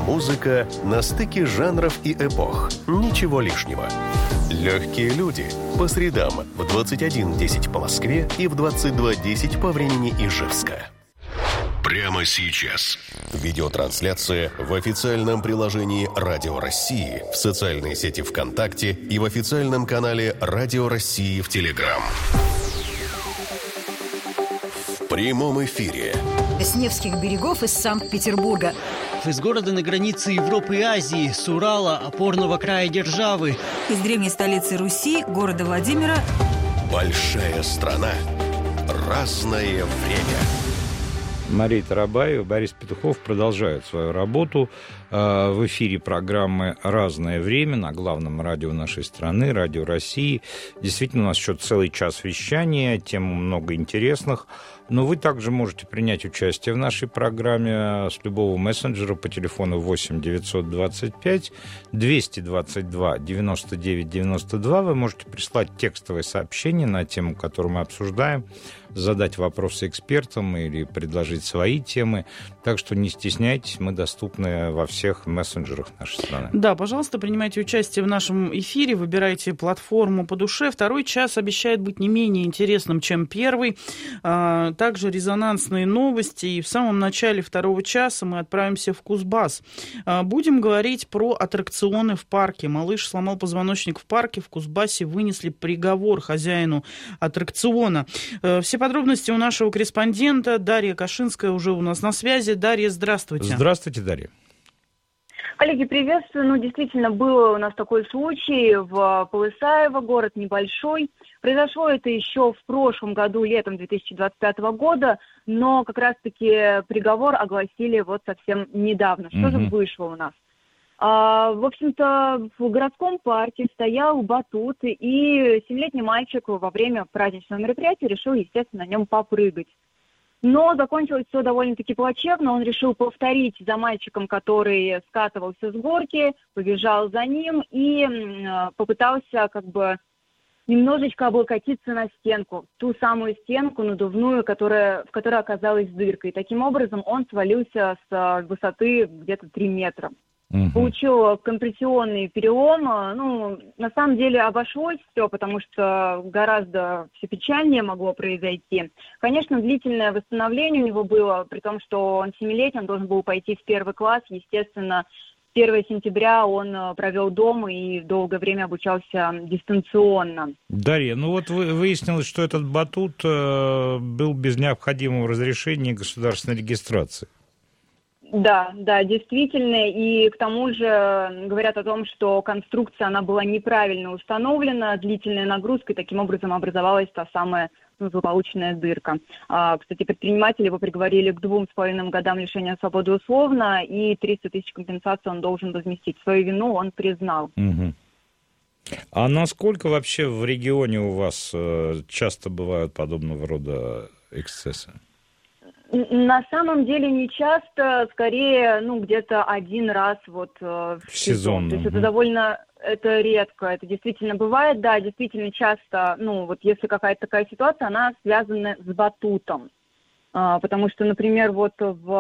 Музыка на стыке жанров и эпох. Ничего лишнего. Легкие люди. По средам в 21:10 по Москве и в 22:10 по времени Ижевска. Прямо сейчас. Видеотрансляция в официальном приложении Радио России, в социальной сети ВКонтакте и в официальном канале Радио России в Телеграм. В прямом эфире. С Невских берегов из Санкт-Петербурга. Из города на границе Европы и Азии, с Урала, опорного края державы. Из древней столицы Руси, города Владимира. Большая страна. Разное время. Мария Тарабаева, Борис Петухов продолжают свою работу. В эфире программы «Разное время» на главном радио нашей страны, Радио России. Действительно, у нас еще целый час вещания, тем много интересных. Но вы также можете принять участие в нашей программе с любого мессенджера по телефону 8 925 222 99 92. Вы можете прислать текстовое сообщение на тему, которую мы обсуждаем, задать вопросы экспертам или предложить свои темы. Так что не стесняйтесь, мы доступны во всех мессенджерах нашей страны. Да, пожалуйста, принимайте участие в нашем эфире, выбирайте платформу по душе. Второй час обещает быть не менее интересным, чем первый. Также резонансные новости. И в самом начале второго часа мы отправимся в Кузбасс. Будем говорить про аттракционы в парке. Малыш сломал позвоночник в парке. В Кузбассе вынесли приговор хозяину аттракциона. Все подробности у нашего корреспондента. Дарья Кашинская уже у нас на связи. Дарья, здравствуйте. Здравствуйте, Дарья. Коллеги, приветствую. Действительно, был у нас такой случай в Полысаево, город небольшой. Произошло это еще в прошлом году, летом 2025 года, но как раз-таки приговор огласили вот совсем недавно. Что же вышло у нас? В общем-то, в городском парке стоял батут, и 7-летний мальчик во время праздничного мероприятия решил, естественно, на нем попрыгать. Но закончилось все довольно-таки плачевно. Он решил повторить за мальчиком, который скатывался с горки, побежал за ним и попытался немножечко облокотиться на стенку. Ту самую стенку надувную, в которой оказалась дырка. И таким образом он свалился с высоты где-то 3 метра. Получил компрессионный перелом. На самом деле обошлось все, потому что гораздо все печальнее могло произойти. Конечно, длительное восстановление у него было, при том, что он 7-летний, он должен был пойти в 1 класс. Естественно, 1 сентября он провел дома и долгое время обучался дистанционно. Дарья, выяснилось, что этот батут был без необходимого разрешения государственной регистрации. Да, действительно, и к тому же говорят о том, что конструкция, она была неправильно установлена, длительная нагрузка, и таким образом образовалась та самая злополучная дырка. Кстати, предпринимателя его приговорили к 2,5 годам лишения свободы условно, и 300 тысяч компенсации он должен возместить. Свою вину он признал. А насколько вообще в регионе у вас часто бывают подобного рода эксцессы? На самом деле не часто, скорее, где-то один раз в сезон. То есть это редко, это действительно бывает, да, действительно часто, если какая-то такая ситуация, она связана с батутом. Потому что, например, в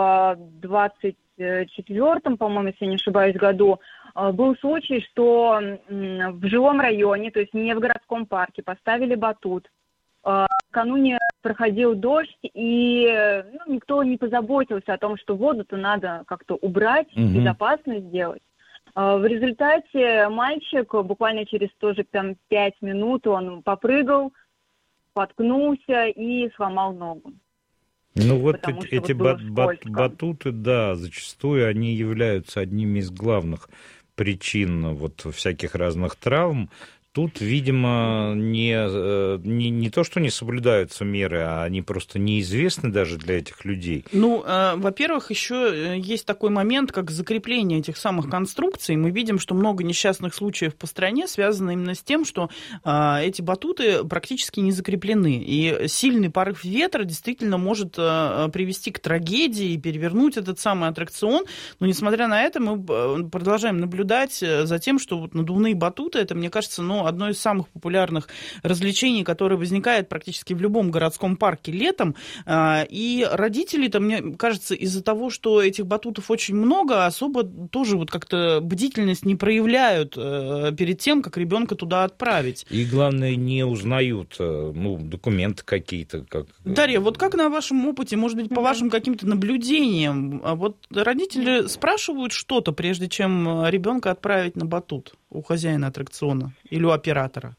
24-м, по-моему, если я не ошибаюсь, году, был случай, что в жилом районе, то есть не в городском парке, поставили батут. Накануне проходил дождь, и никто не позаботился о том, что воду-то надо как-то убрать, безопасно сделать. В результате мальчик буквально через тоже 5 минут он попрыгал, споткнулся и сломал ногу. Эти батуты, да, зачастую они являются одними из главных причин всяких разных травм. Тут, видимо, не то, что не соблюдаются меры, а они просто неизвестны даже для этих людей. Во-первых, еще есть такой момент, как закрепление этих самых конструкций. Мы видим, что много несчастных случаев по стране связано именно с тем, что эти батуты практически не закреплены. И сильный порыв ветра действительно может привести к трагедии и перевернуть этот самый аттракцион. Но, несмотря на это, мы продолжаем наблюдать за тем, что надувные батуты, это, мне кажется, одно из самых популярных развлечений, которое возникает практически в любом городском парке летом. И родители-то, мне кажется, из-за того, что этих батутов очень много, особо тоже вот как-то бдительность не проявляют перед тем, как ребенка туда отправить. И, главное, не узнают документы какие-то. Дарья, вот как на вашем опыте, может быть, по вашим каким-то наблюдениям, вот родители спрашивают что-то, прежде чем ребенка отправить на батут у хозяина аттракциона или у оператора?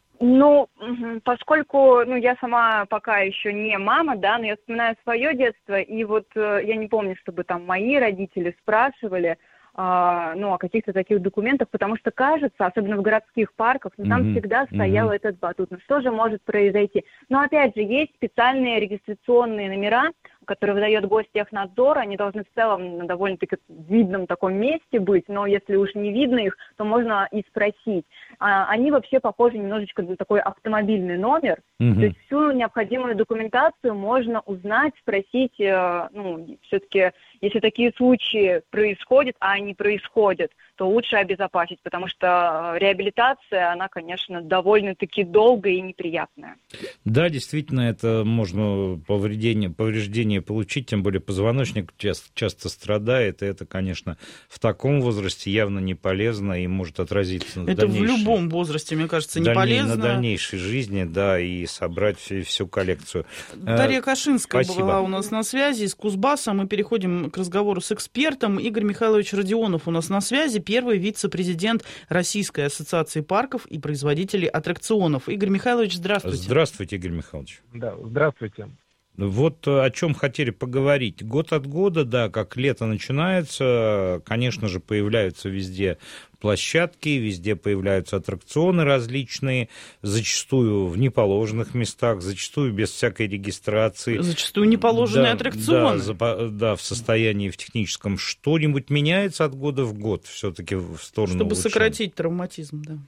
Поскольку, я сама пока еще не мама, да, но я вспоминаю свое детство, и вот я не помню, чтобы там мои родители спрашивали, о каких-то таких документах, потому что кажется, особенно в городских парках, там всегда стоял этот батут. Что же может произойти? Но опять же, есть специальные регистрационные номера, которые выдает Гостехнадзор, они должны в целом на довольно-таки видном таком месте быть, но если уж не видно их, то можно и спросить. Они вообще похожи немножечко на такой автомобильный номер, то есть всю необходимую документацию можно узнать, спросить, все-таки, если такие случаи происходят, а они происходят, то лучше обезопасить, потому что реабилитация, она, конечно, довольно-таки долгая и неприятная. Да, действительно, это можно повреждение получить, тем более позвоночник часто страдает, и это, конечно, в таком возрасте явно не полезно и может отразиться на дальнейшей... Это в любом возрасте, мне кажется, не полезно. На дальнейшей жизни, да, и собрать всю коллекцию. Дарья Кашинская Спасибо. Была у нас на связи из Кузбасса. Мы переходим к разговору с экспертом. Игорь Михайлович Родионов у нас на связи, первый вице-президент Российской ассоциации парков и производителей аттракционов. Игорь Михайлович, здравствуйте. Здравствуйте, Игорь Михайлович. Да, здравствуйте. Вот о чем хотели поговорить. Год от года, да, как лето начинается, конечно же, появляются везде площадки, везде появляются аттракционы различные, зачастую в неположенных местах, зачастую без всякой регистрации. Зачастую неположенные аттракционы. Да, в состоянии в техническом. Что-нибудь меняется от года в год все-таки в сторону Чтобы улучшения? сократить травматизм, да.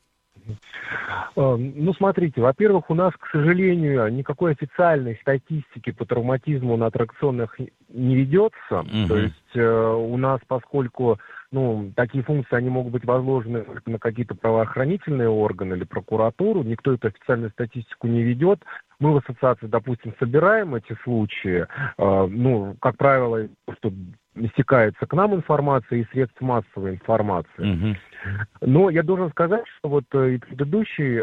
Смотрите, во-первых, у нас, к сожалению, никакой официальной статистики по травматизму на аттракционах не ведется. То есть у нас, поскольку такие функции, они могут быть возложены на какие-то правоохранительные органы или прокуратуру, никто эту официальную статистику не ведет. Мы в ассоциации, допустим, собираем эти случаи, как правило, что стекается к нам информация из средств массовой информации. Но я должен сказать, что вот и предыдущий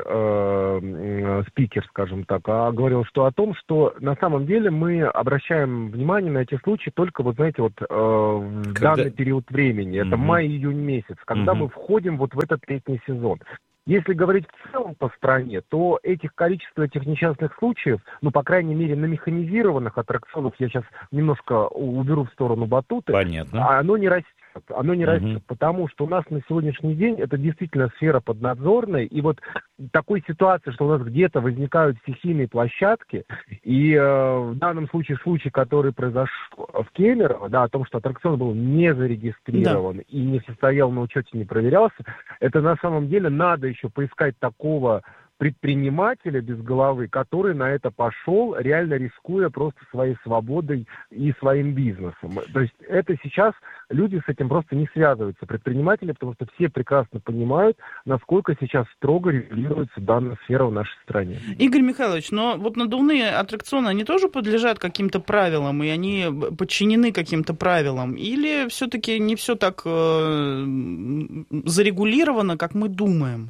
спикер, скажем так, говорил о том, что на самом деле мы обращаем внимание на эти случаи только, в данный период времени. Это май-июнь месяц, когда мы входим в этот летний сезон. Если говорить в целом по стране, то количество этих несчастных случаев, по крайней мере, на механизированных аттракционах, я сейчас немножко уберу в сторону батуты, понятно, оно не растет. Оно не растет, потому что у нас на сегодняшний день это действительно сфера поднадзорная, и вот такой ситуации, что у нас где-то возникают стихийные площадки, и в данном случай, который произошел в Кемерово, о том, что аттракцион был не зарегистрирован и не состоял на учете, не проверялся, это на самом деле надо еще поискать такого предпринимателя без головы, который на это пошел, реально рискуя просто своей свободой и своим бизнесом. То есть это сейчас люди с этим просто не связываются, предприниматели, потому что все прекрасно понимают, насколько сейчас строго регулируется данная сфера в нашей стране. Игорь Михайлович, но вот надувные аттракционы, они тоже подлежат каким-то правилам, и они подчинены каким-то правилам? Или все-таки не все так зарегулировано, как мы думаем?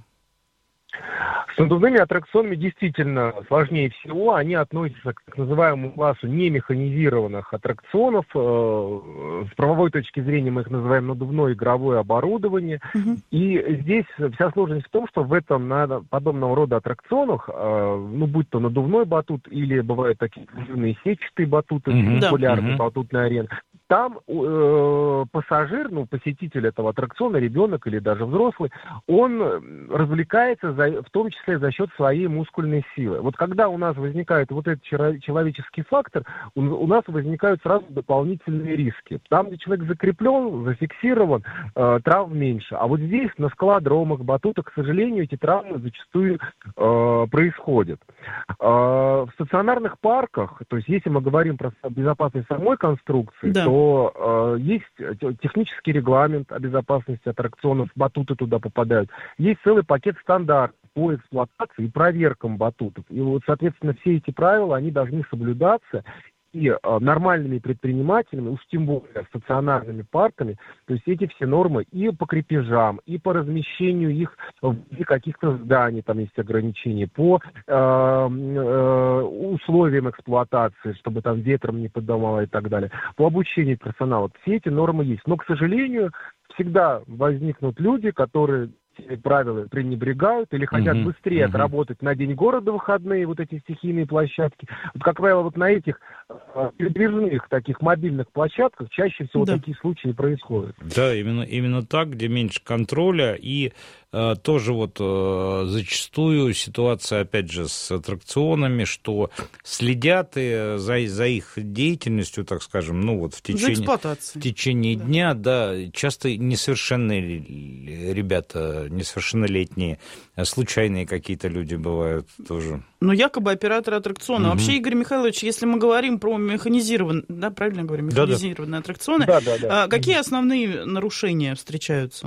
С надувными аттракционами действительно сложнее всего. Они относятся к так называемому классу немеханизированных аттракционов. С правовой точки зрения мы их называем надувное игровое оборудование. И здесь вся сложность в том, что в этом подобного рода аттракционах, будь то надувной батут или бывают такие юные сетчатые батуты, популярные батутные арены, там пассажир, посетитель этого аттракциона, ребенок или даже взрослый, он развлекается в том числе за счет своей мускульной силы. Вот когда у нас возникает вот этот человеческий фактор, у нас возникают сразу дополнительные риски. Там, где человек закреплен, зафиксирован, травм меньше. А вот здесь, на скалодромах, батутах, к сожалению, эти травмы зачастую происходят. В стационарных парках, то есть если мы говорим про безопасность самой конструкции, то есть технический регламент о безопасности аттракционов, батуты туда попадают. Есть целый пакет стандартов по эксплуатации и проверкам батутов. И вот, соответственно, все эти правила, они должны соблюдаться и нормальными предпринимателями, уж тем более стационарными парками, то есть эти все нормы и по крепежам, и по размещению их в виде каких-то зданий, там есть ограничения, по условиям эксплуатации, чтобы там ветром не поддавало и так далее, по обучению персонала. Все эти нормы есть. Но, к сожалению, всегда возникнут люди, которые эти правила пренебрегают или хотят быстрее отработать на День города выходные, вот эти стихийные площадки. Вот, как правило, вот на этих передвижных таких мобильных площадках чаще всего такие случаи происходят. Да, именно так, где меньше контроля, и тоже вот зачастую ситуация, опять же, с аттракционами, что следят за их деятельностью, так скажем, ну вот в течение дня, да, часто несовершенные ребята, несовершеннолетние, случайные какие-то люди бывают тоже. Но якобы операторы аттракциона. Вообще, Игорь Михайлович, если мы говорим про механизированные, да, правильно говорю, механизированные аттракционы, какие основные нарушения встречаются?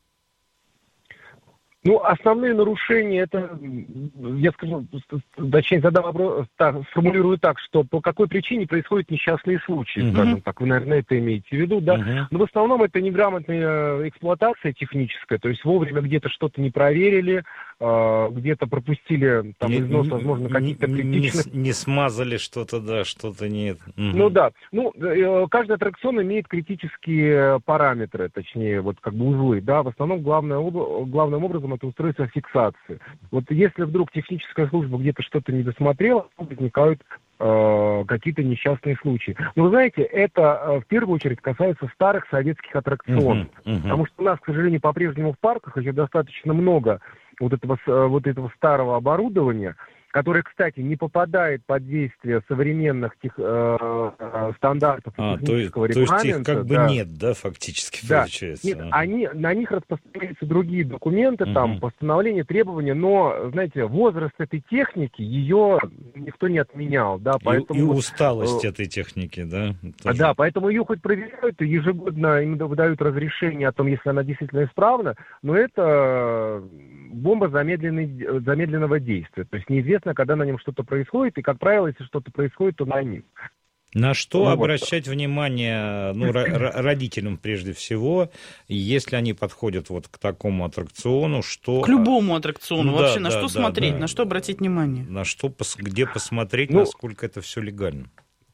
Ну, основные нарушения, это, я скажу, точнее, задам вопрос, сформулирую так, что по какой причине происходят несчастные случаи, скажем так, вы, наверное, это имеете в виду, да? Но в основном это неграмотная эксплуатация техническая, то есть вовремя где-то что-то не проверили, где-то пропустили там износ, возможно, каких-то критичных... Не смазали что-то, да, что-то нет. Ну да, каждый аттракцион имеет критические параметры, точнее, вот как бы узлы, да, в основном главным образом это устройство фиксации. Вот если вдруг техническая служба где-то что-то не досмотрела, возникают какие-то несчастные случаи. Но вы знаете, это в первую очередь касается старых советских аттракционов. Потому что у нас, к сожалению, по-прежнему в парках еще достаточно много вот этого старого оборудования, которое, кстати, не попадает под действие современных стандартов технического регламента. То есть их как бы нет, да, фактически, получается? Нет, на них распространяются другие документы, там, постановления, требования, но, знаете, возраст этой техники, ее никто не отменял, да, поэтому... И усталость этой техники, да? Тоже. Да, поэтому ее хоть проверяют, и ежегодно им выдают разрешение о том, если она действительно исправна, но это бомба замедленного действия, то есть неизвестно, когда на нем что-то происходит, и, как правило, если что-то происходит, то на них. На что обращать внимание родителям прежде всего, если они подходят вот к такому аттракциону, что... К любому аттракциону вообще, на что смотреть, на что обратить внимание? Где посмотреть, насколько это все легально?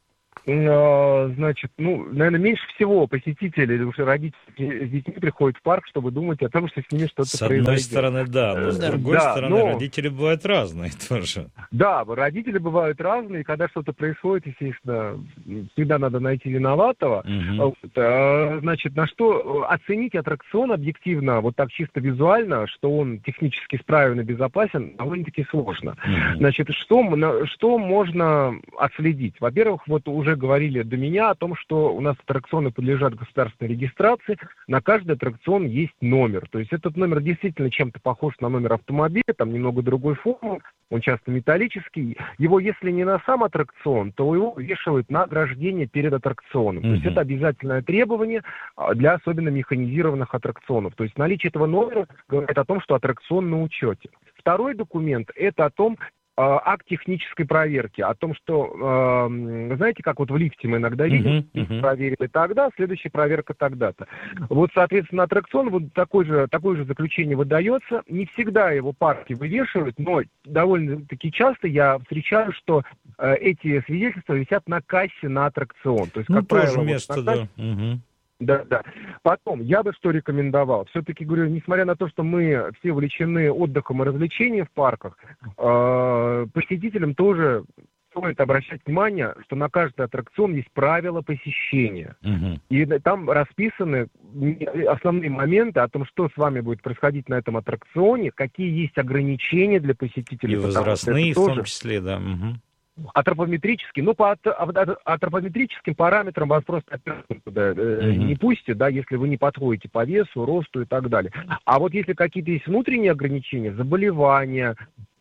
Значит, наверное, меньше всего посетителей, потому что родители с детьми приходят в парк, чтобы думать о том, что с ними что-то произойдет. С одной стороны, да, но с другой стороны, родители бывают разные тоже. Да, родители бывают разные, и когда что-то происходит, естественно, всегда надо найти виноватого. Значит, на что оценить аттракцион объективно, вот так чисто визуально, что он технически исправен и безопасен, довольно-таки сложно. Значит, что можно отследить? Во-первых, вот уже говорили до меня о том, что у нас аттракционы подлежат государственной регистрации, на каждый аттракцион есть номер. То есть этот номер действительно чем-то похож на номер автомобиля, там немного другой формы, он часто металлический. Его, если не на сам аттракцион, то его вешают на ограждение перед аттракционом. То есть это обязательное требование для особенно механизированных аттракционов. То есть наличие этого номера говорит о том, что аттракцион на учете. Второй документ – это о том, акт технической проверки, о том, что, знаете, как вот в лифте мы иногда видим, проверили тогда, следующая проверка тогда-то. Вот, соответственно, аттракцион, вот такое же заключение выдается. Не всегда его парки вывешивают, но довольно-таки часто я встречаю, что эти свидетельства висят на кассе на аттракцион. То есть, как правило, тоже место, да. Да. Потом, я бы что рекомендовал. Все-таки, говорю, несмотря на то, что мы все увлечены отдыхом и развлечением в парках, посетителям тоже стоит обращать внимание, что на каждый аттракцион есть правила посещения. И там расписаны основные моменты о том, что с вами будет происходить на этом аттракционе, какие есть ограничения для посетителей. И возрастные в том числе, да. Антропометрический, по антропометрическим параметрам вас просто туда не пустят, да, если вы не подходите по весу, росту и так далее. А вот если какие-то есть внутренние ограничения, заболевания,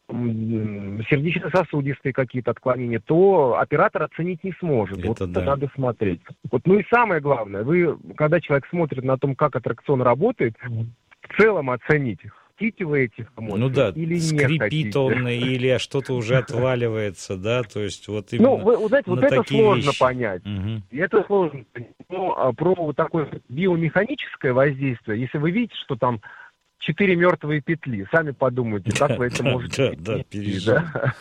сердечно-сосудистые какие-то отклонения, то оператор оценить не сможет. Это надо смотреть. И самое главное, когда человек смотрит на том, как аттракцион работает, в целом оценить, хотите вы этих эмоций, ну да, или не скрипит хотите. он, или что-то уже отваливается, да, то есть вот именно. Ну, вы знаете, вот это сложно понять. Угу. Это сложно понять. Но про вот такое биомеханическое воздействие, если вы видите, что там 4 мертвые петли, сами подумайте, как вы это можете пережить.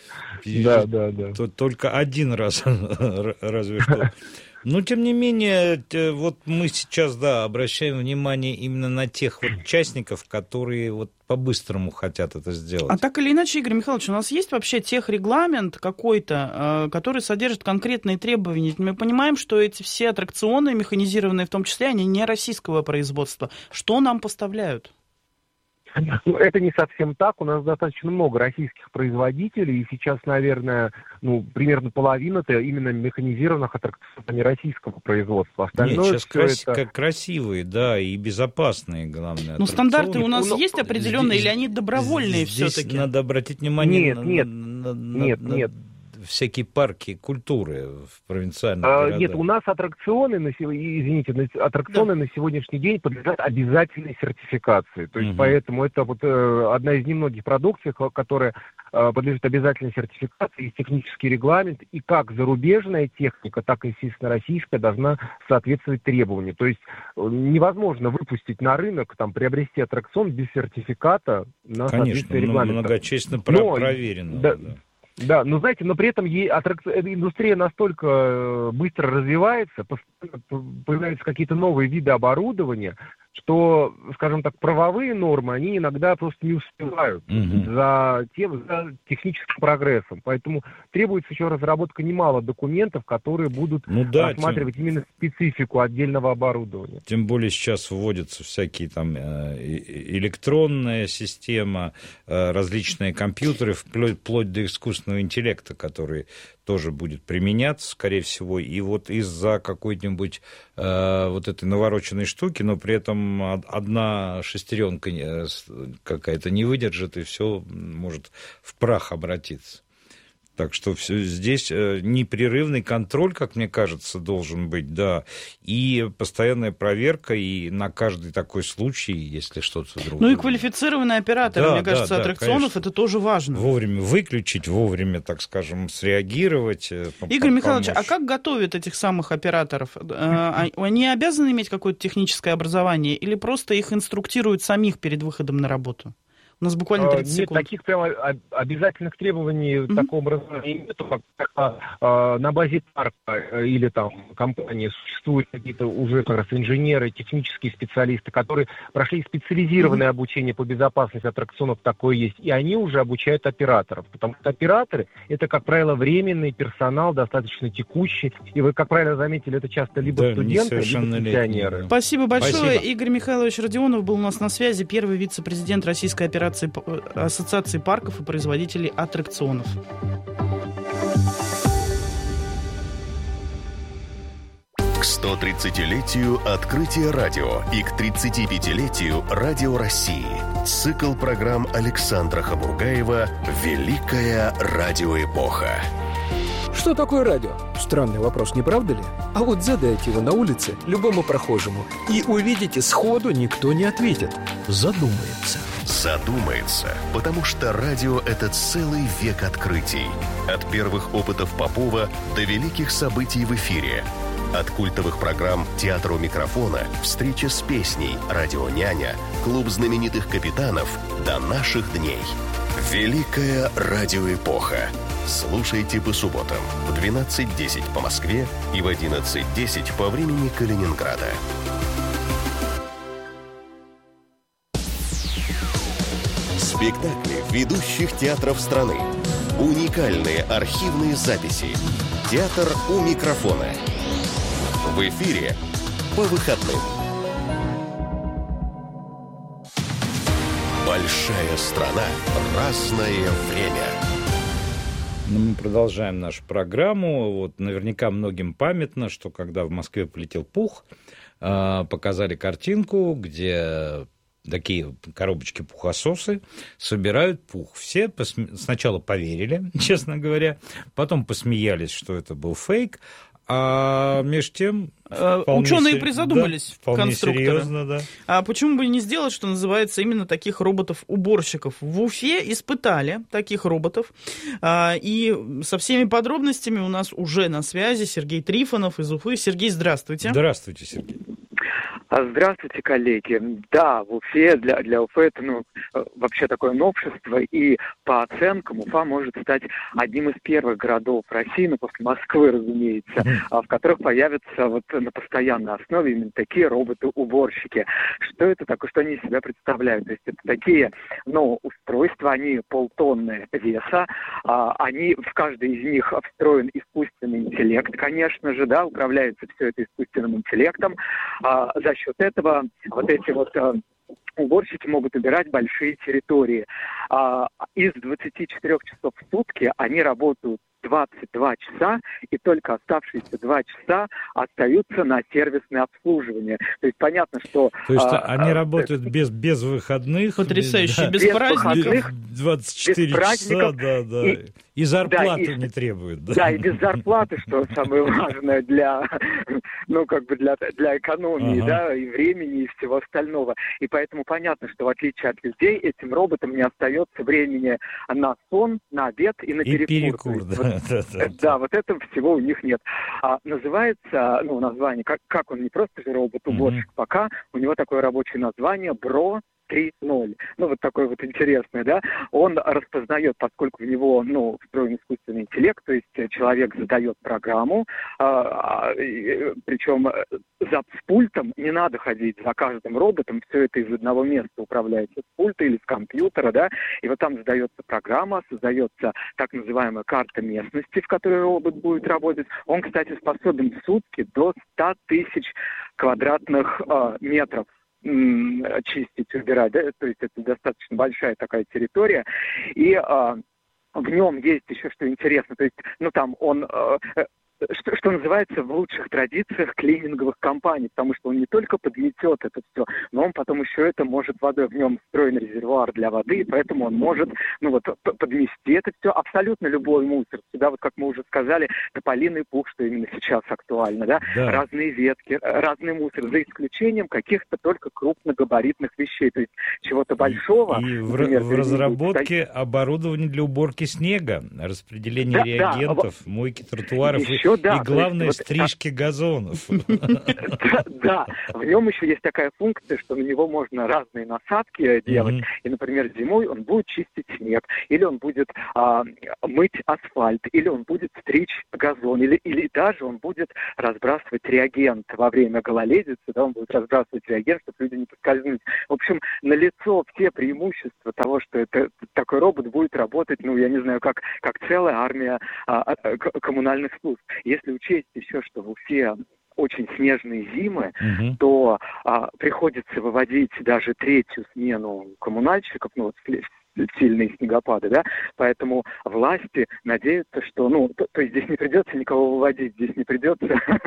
Да. Только один раз, разве что. Но, тем не менее, вот мы сейчас, обращаем внимание именно на тех вот участников, которые вот по-быстрому хотят это сделать. А так или иначе, Игорь Михайлович, у нас есть вообще техрегламент какой-то, который содержит конкретные требования? Мы понимаем, что эти все аттракционы, механизированные в том числе, они не российского производства. Что нам поставляют? Это не совсем так. У нас достаточно много российских производителей, и сейчас, наверное, примерно половина-то именно механизированных аттракционов, а не российского производства. Остальное нет, сейчас красивые, да, и безопасные, главное. Но стандарты у нас есть определенные, или они добровольные все-таки? Здесь надо обратить внимание Нет. Всякие парки культуры в провинциальных городах. Нет, у нас аттракционы на сегодняшний день подлежат обязательной сертификации. То есть поэтому это вот одна из немногих продукций, которая подлежит обязательной сертификации, есть технический регламент, и как зарубежная техника, так и, естественно, российская должна соответствовать требованиям. То есть невозможно выпустить на рынок, приобрести аттракцион без сертификата на соответствие регламента. Многочисленно проверено. Да, но знаете, но при этом индустрия настолько быстро развивается, появляются какие-то новые виды оборудования, что, скажем так, правовые нормы, они иногда просто не успевают за техническим прогрессом. Поэтому требуется еще разработка немало документов, которые будут рассматривать именно специфику отдельного оборудования. Тем более сейчас вводятся всякие электронная система, различные компьютеры, вплоть до искусственного интеллекта, который тоже будет применяться, скорее всего, и вот из-за какой-нибудь вот этой навороченной штуки, но при этом одна шестеренка какая-то не выдержит, и все может в прах обратиться. Так что здесь непрерывный контроль, как мне кажется, должен быть, да, и постоянная проверка, и на каждый такой случай, если что-то вдруг... Ну и квалифицированные операторы, мне кажется, аттракционов, конечно. Это тоже важно. Вовремя выключить, вовремя, так скажем, среагировать. Игорь Михайлович, а как готовят этих самых операторов? Они обязаны иметь какое-то техническое образование или просто их инструктируют самих перед выходом на работу? У нас буквально 30 секунд. Нет, таких прямо обязательных требований такого образования нету, как на базе парка или компании существуют какие-то уже как раз инженеры, технические специалисты, которые прошли специализированное обучение по безопасности аттракционов, такое есть, и они уже обучают операторов, потому что операторы это, как правило, временный персонал, достаточно текущий, и вы, как правильно заметили, это часто либо студенты, либо пенсионеры. Спасибо большое. Игорь Михайлович Родионов был у нас на связи, первый вице-президент Российской Ассоциации парков и производителей аттракционов. К 130-летию открытия радио и к 35-летию Радио России. Цикл программ Александра Хабургаева «Великая радиоэпоха». Что такое радио? Странный вопрос, не правда ли? А вот задайте его на улице любому прохожему, и увидите, сходу никто не ответит. Задумается. Задумается, потому что радио – это целый век открытий. От первых опытов Попова до великих событий в эфире. От культовых программ «Театр у микрофона», «Встреча с песней», «Радионяня», «Клуб знаменитых капитанов» до наших дней. Великая радиоэпоха. Слушайте по субботам в 12:10 по Москве и в 11:10 по времени Калининграда. Спектакли ведущих театров страны. Уникальные архивные записи. Театр у микрофона. В эфире по выходным. Большая страна. Разное время. Мы продолжаем нашу программу. Вот наверняка многим памятно, что когда в Москве полетел пух, показали картинку, где такие коробочки-пухососы собирают пух. Все сначала поверили, честно говоря, потом посмеялись, что это был фейк, а между тем Ученые призадумались, да, конструкторы. Серьезно, да. А почему бы не сделать, что называется, именно таких роботов-уборщиков? В Уфе испытали таких роботов. И со всеми подробностями у нас уже на связи Сергей Трифонов из Уфы. Сергей, здравствуйте. Здравствуйте, Сергей. Здравствуйте, коллеги. Да, в Уфе, для Уфы это вообще такое новшество, и по оценкам Уфа может стать одним из первых городов России, после Москвы, разумеется, в которых появятся на постоянной основе именно такие роботы-уборщики. Что это такое, что они из себя представляют? То есть это такие, устройства, они полтонны веса, они, в каждой из них встроен искусственный интеллект, конечно же, да, управляется все это искусственным интеллектом. За счет этого эти уборщики могут убирать большие территории. Из 24 часов в сутки они работают 22 часа, и только оставшиеся 2 часа остаются на сервисное обслуживание. То есть понятно, что... То есть они работают без выходных. Потрясающе, без праздников. 24 часа, да. И зарплату не требуют. Да, и без зарплаты, что самое важное для экономии, да, и времени, и всего остального. И поэтому понятно, что в отличие от людей, этим роботам не остается времени на сон, на обед и на перекур. Да, вот этого всего у них нет. Называется, название, как он не просто же робот-уборщик, пока у него такое рабочее название БРО 3.0. Такой интересный, да. Он распознает, поскольку в него, встроен искусственный интеллект, то есть человек задает программу, причем с пультом не надо ходить за каждым роботом, все это из одного места управляется с пульта или с компьютера, да, и там задается программа, создается так называемая карта местности, в которой робот будет работать. Он, кстати, способен в сутки до 100 тысяч квадратных метров чистить, убирать, да? То есть это достаточно большая такая территория, и в нем есть еще что интересно, то есть, там он... Что называется в лучших традициях клининговых компаний, потому что он не только подметет это все, но он потом еще это может водой, в нем встроен резервуар для воды, и поэтому он может подмести это все, абсолютно любой мусор. Сюда, как мы уже сказали, тополиный пух, что именно сейчас актуально, да? Разные ветки, разный мусор, за исключением каких-то только крупногабаритных вещей, то есть чего-то большого. И в разработке оборудование для уборки снега, распределение реагентов, мойки тротуаров и главное, стрижки газонов. Да, в нем еще есть такая функция, что на него можно разные насадки делать. И, например, зимой он будет чистить снег, или он будет мыть асфальт, или он будет стричь газон, или даже он будет разбрасывать реагент во время гололедицы, да, он будет разбрасывать реагент, чтобы люди не поскользнулись. В общем, налицо все преимущества того, что такой робот будет работать, я не знаю, как целая армия коммунальных служб. Если учесть еще, что в Уфе очень снежные зимы, то приходится выводить даже третью смену коммунальщиков, сильные снегопады, да, поэтому власти надеются, что, то есть здесь не придется никого выводить, здесь не придется,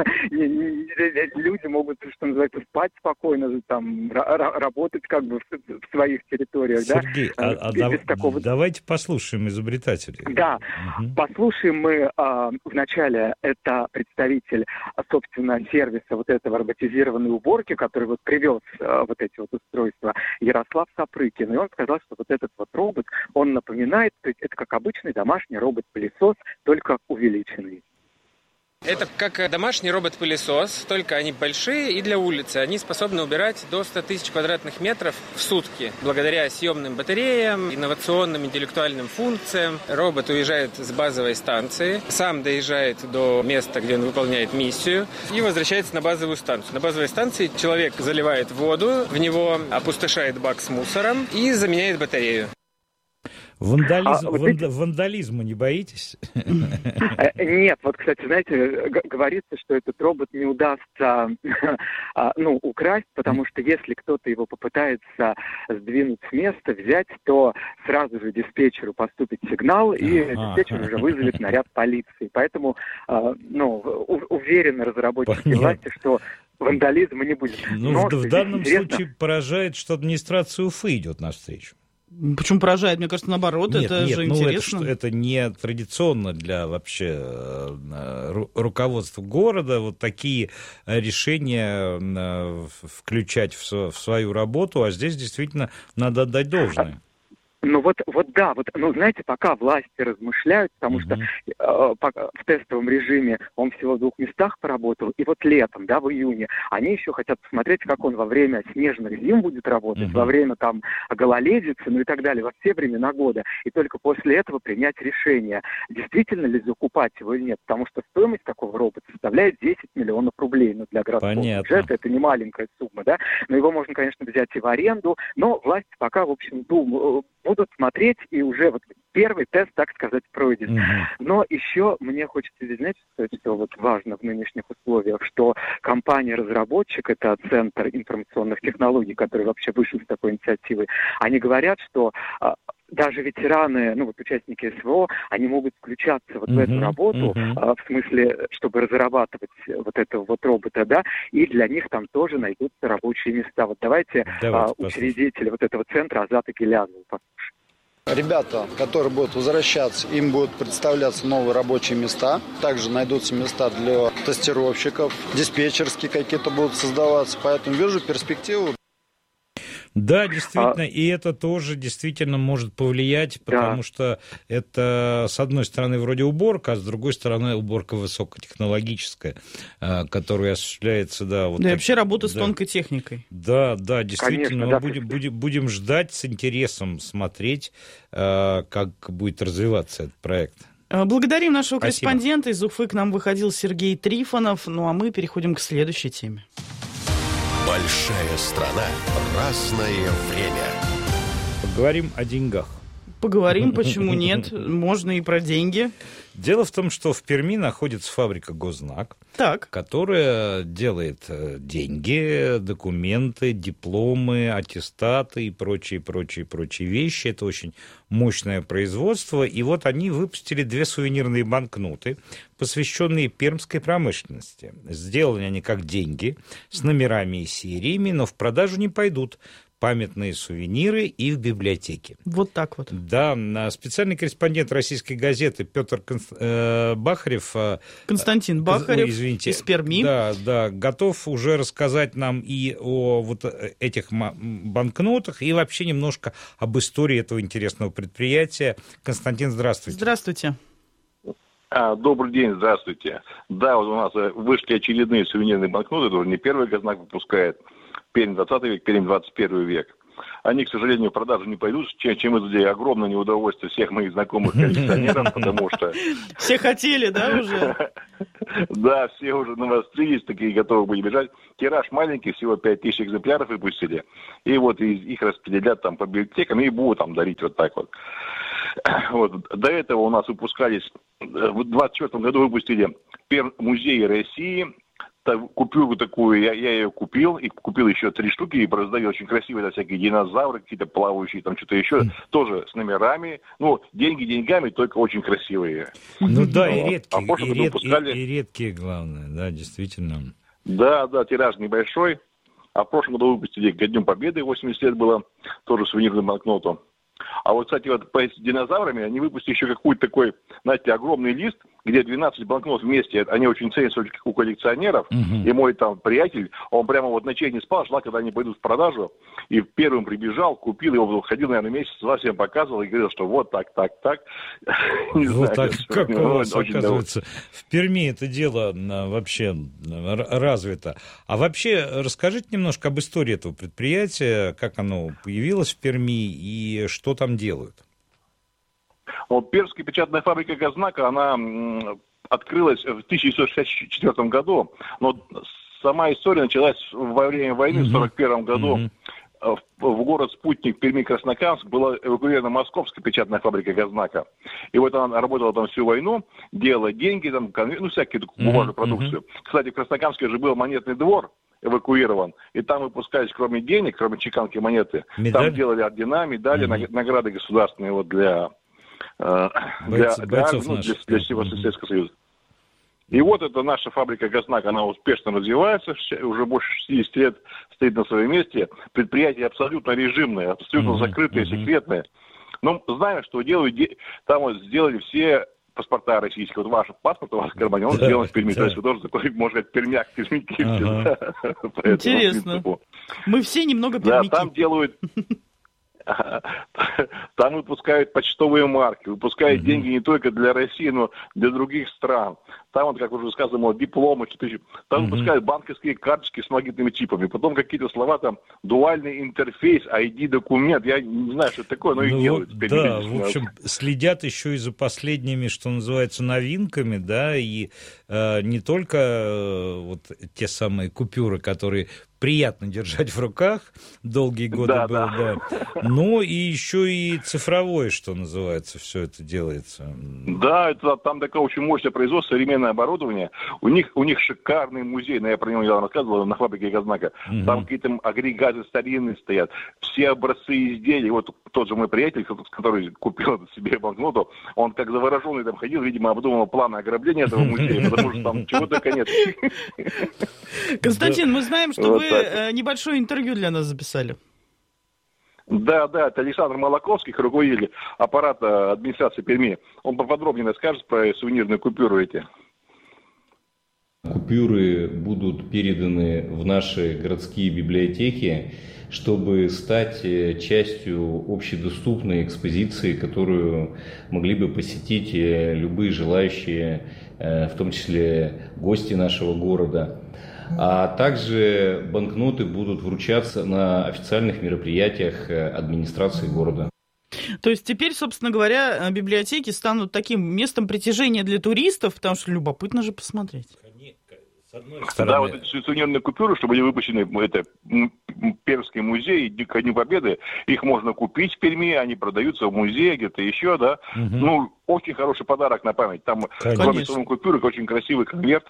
люди могут, что называется, спать спокойно, там, работать в своих территориях, Сергей, да. Давайте послушаем изобретателей. Да, послушаем мы вначале, это представитель, собственно, сервиса этого роботизированной уборки, который привез эти устройства, Ярослав Сапрыкин, и он сказал, что этот робот, он напоминает, то есть это как обычный домашний робот-пылесос, только увеличенный. Это как домашний робот-пылесос, только они большие и для улицы. Они способны убирать до 100 тысяч квадратных метров в сутки. Благодаря съемным батареям, инновационным интеллектуальным функциям. Робот уезжает с базовой станции, сам доезжает до места, где он выполняет миссию, и возвращается на базовую станцию. На базовой станции человек заливает воду, в него опустошает бак с мусором и заменяет батарею. Вандализма не боитесь? Нет, кстати, знаете, говорится, что этот робот не удастся украсть, потому что если кто-то его попытается сдвинуть с места, взять, то сразу же диспетчеру поступит сигнал, и диспетчер уже вызовет наряд полиции. Поэтому, уверены разработчики власти, что вандализма не будет. В данном случае поражает, что администрация Уфы идет навстречу. Почему поражает? Мне кажется, наоборот, это же интересно. Это не традиционно для вообще руководства города вот такие решения включать в свою работу, а здесь действительно надо отдать должное. Ну знаете, пока власти размышляют, потому что в тестовом режиме он всего в 2 местах поработал, и вот летом, в июне, они еще хотят посмотреть, как он во время снежных зим будет работать, во время там гололедицы, и так далее, во все времена года, и только после этого принять решение, действительно ли закупать его или нет, потому что стоимость такого робота составляет 10 миллионов рублей, для городского бюджета это не маленькая сумма, но его можно, конечно, взять и в аренду, но власти пока, в общем, будут смотреть, и уже вот первый тест, так сказать, пройден. Но еще мне хочется здесь, знаете, сказать, что вот важно в нынешних условиях, что компания-разработчик, это Центр информационных технологий, который вообще вышел с такой инициативой, они говорят, что даже ветераны, участники СВО, они могут включаться в эту работу, в смысле, чтобы разрабатывать вот этого вот робота, и для них там тоже найдутся рабочие места. Вот давайте учредители вот этого центра Азата Гилязова послушаем. Ребята, которые будут возвращаться, им будут представляться новые рабочие места. Также найдутся места для тестировщиков, диспетчерские какие-то будут создаваться. Поэтому вижу перспективу. Да, действительно, и это тоже действительно может повлиять, потому что это, с одной стороны, вроде уборка, а с другой стороны, уборка высокотехнологическая, которая осуществляется, и вообще работа с тонкой техникой. Да, действительно, конечно, мы будем ждать, с интересом смотреть, как будет развиваться этот проект. Благодарим нашего корреспондента. Из Уфы к нам выходил Сергей Трифонов. Ну, а мы переходим к следующей теме. Большая страна, разное время. Поговорим о деньгах. Поговорим, почему нет? Можно и про деньги. Дело в том, что в Перми находится фабрика «Гознак», которая делает деньги, документы, дипломы, аттестаты и прочие вещи. Это очень мощное производство. И вот они выпустили 2 сувенирные банкноты, посвященные пермской промышленности. Сделаны они как деньги, с номерами и сериями, но в продажу не пойдут. Памятные сувениры и в библиотеке. Вот так вот. Да, специальный корреспондент «Российской газеты» Петр Бахарев... Константин Бахарев из Перми. Да, готов уже рассказать нам и о вот этих банкнотах, и вообще немножко об истории этого интересного предприятия. Константин, здравствуйте. Здравствуйте. Добрый день, здравствуйте. Да, вот у нас вышли очередные сувенирные банкноты, это уже не первый Гознак выпускает. Пермь 20 век, Пермь 21 век. Они, к сожалению, в продажу не пойдут, чем это огромное неудовольствие всех моих знакомых коллекционеров, потому что... Все хотели, уже? Да, все уже навострились, такие готовы были бежать. Тираж маленький, всего 5000 экземпляров выпустили. И вот их распределят там по библиотекам и будут там дарить вот так вот. До этого у нас выпускались, в 24 году выпустили Музей России. Купил такую, я ее купил, и купил еще 3 штуки, и раздавил очень красивые, всякие динозавры, какие-то плавающие, там что-то еще, тоже с номерами. Деньги деньгами, только очень красивые. И редкие, главное, да, действительно. Да, тираж небольшой. А в прошлом году выпустили ко Дню Победы, 80 лет было, тоже сувенирную банкноту. А вот, кстати, по динозаврами они выпустили еще какой-то такой, знаете, огромный лист, где 12 банкнот вместе, они очень ценятся у коллекционеров, и мой там приятель, он прямо вот ночей не спал, ждал, когда они пойдут в продажу, и первым прибежал, купил его, ходил, наверное, месяц, всем показывал и говорил, что вот так. Не вот знаю, так, как у вас, оказывается, в Перми это дело вообще развито. А вообще расскажите немножко об истории этого предприятия, как оно появилось в Перми и что там делают. Пермская печатная фабрика «Гознака», она открылась в 1964 году, но сама история началась во время войны в 1941 году. В город Спутник Перми-Краснокамск была эвакуирована московская печатная фабрика «Гознака». И вот она работала там всю войну, делала деньги, там, всякие бумажную продукцию. Кстати, в Краснокамске же был монетный двор, эвакуирован, и там выпускались, кроме денег, кроме чеканки монеты, там делали ордена, медали, награды государственные для бойцов для всего Советского Союза. И вот эта наша фабрика «Гознак», она успешно развивается, уже больше 60 лет стоит на своем месте. Предприятие абсолютно режимное, абсолютно закрытое, секретное. Но знаем, что делают, там вот сделали все паспорта российские. Вот ваш паспорт у вас в кармане, он сделан в Перми. То есть вы тоже такой, можно сказать, пермяк, пермяки. Интересно. Мы все немного пермяки. Да, там делают... Там выпускают почтовые марки, выпускают деньги не только для России, но для других стран. Там, вот, как уже сказано, дипломы, что-то еще. Там выпускают банковские карточки с магнитными чипами. Потом какие-то слова там, дуальный интерфейс, ID-документ. Я не знаю, что это такое, но их делают. Да, в общем, следят еще и за последними, что называется, новинками, да, и не только вот те самые купюры, которые приятно держать в руках, долгие годы было, да. Но и еще и цифровое, что называется, все это делается. Да, это, там такое очень мощное производство, современное оборудование. У них шикарный музей, я про него недавно рассказывал, на фабрике «Гознака». Там какие-то агрегаты старинные стоят, все образцы изделий. Вот тот же мой приятель, который купил себе банкноту, он как завороженный там ходил, видимо, обдумывал планы ограбления этого музея, потому что там чего только нет. Константин, мы знаем, что вы небольшое интервью для нас записали. Да, это Александр Молоковский, руководитель аппарата администрации Перми. Он поподробнее расскажет про сувенирные купюры эти. Купюры будут переданы в наши городские библиотеки, чтобы стать частью общедоступной экспозиции, которую могли бы посетить любые желающие, в том числе гости нашего города. А также банкноты будут вручаться на официальных мероприятиях администрации города. То есть теперь, собственно говоря, библиотеки станут таким местом притяжения для туристов, потому что любопытно же посмотреть. Да, вот эти сувенирные купюры, чтобы были выпущены, это Пермский музей, ко Дню Победы, их можно купить в Перми, они продаются в музее, где-то еще, да. Ну, очень хороший подарок на память. Там, кроме сувенирных купюр, очень красивый конверт.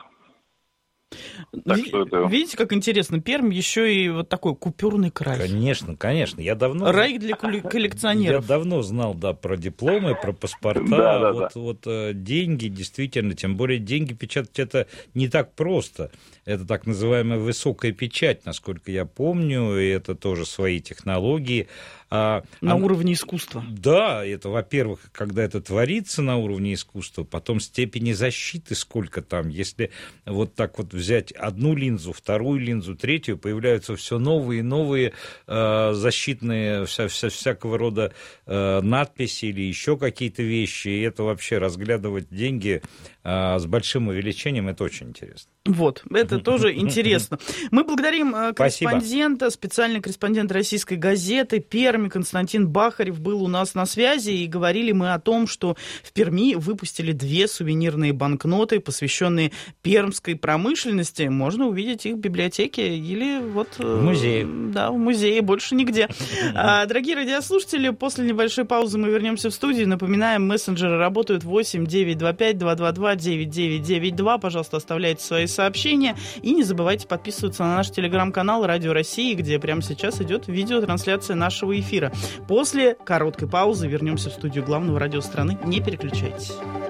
Видите, как интересно, Пермь еще и вот такой купюрный край. Конечно. Я давно... Рай для коллекционеров. Я давно знал, да, про дипломы, про паспорта. Вот деньги, действительно, тем более деньги печатать это не так просто. Это так называемая высокая печать, насколько я помню, и это тоже свои технологии. На уровне искусства. Да, это, во-первых, когда это творится на уровне искусства, потом степени защиты сколько там. Если вот так вот взять одну линзу, вторую линзу, третью, появляются все новые и новые защитные всякого рода надписи или еще какие-то вещи. И это вообще разглядывать деньги с большим увеличением, это очень интересно. Вот, это тоже интересно. Мы благодарим корреспондента, специальный корреспондент российской газеты «Пермь» Константин Бахарев был у нас на связи, и говорили мы о том, что в Перми выпустили 2 сувенирные банкноты, посвященные пермской промышленности. Можно увидеть их в библиотеке или вот... В музее. Да, в музее, больше нигде. Дорогие радиослушатели, после небольшой паузы мы вернемся в студию. Напоминаем, мессенджеры работают 8-925-222-9992. Пожалуйста, оставляйте свои сообщения. И не забывайте подписываться на наш телеграм-канал «Радио России», где прямо сейчас идет видеотрансляция нашего эфира. После короткой паузы вернемся в студию главного радио страны. Не переключайтесь.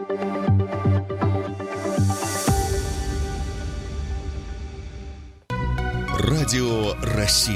Радио России.